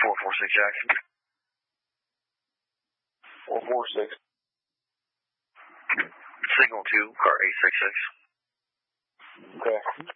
446 Jackson. 446. Signal 2, car 866. Okay.